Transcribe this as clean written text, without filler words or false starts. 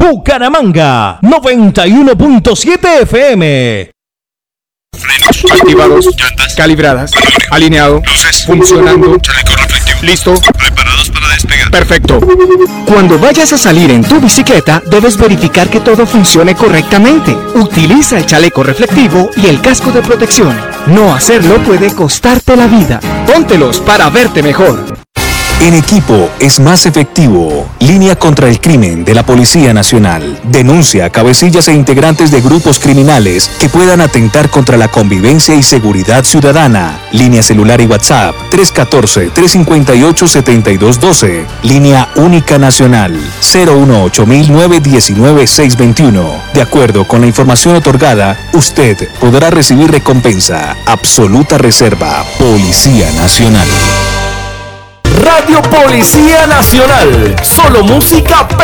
Bucaramanga, 91.7 FM. Frenos activados, llantas calibradas, alineado, luces funcionando, chaleco reflectivo, listo, preparados para despegar. Perfecto. Cuando vayas a salir en tu bicicleta, debes verificar que todo funcione correctamente. Utiliza el chaleco reflectivo y el casco de protección. No hacerlo puede costarte la vida. Póntelos para verte mejor. En equipo es más efectivo. Línea contra el crimen de la Policía Nacional. Denuncia a cabecillas e integrantes de grupos criminales que puedan atentar contra la convivencia y seguridad ciudadana. Línea celular y WhatsApp 314-358-7212. Línea única nacional 018-919-621. De acuerdo con la información otorgada, usted podrá recibir recompensa. Absoluta reserva. Policía Nacional. Radio Policía Nacional. Solo música